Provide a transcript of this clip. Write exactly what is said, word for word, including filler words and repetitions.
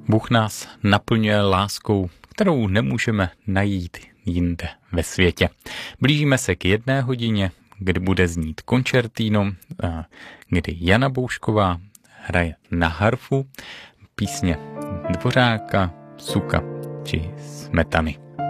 Bůh nás naplňuje láskou, kterou nemůžeme najít jinde ve světě. Blížíme se k jedné hodině, kdy bude znít koncertino, kdy Jana Boušková hraje na harfu písně Dvořáka, Suka či Smetany.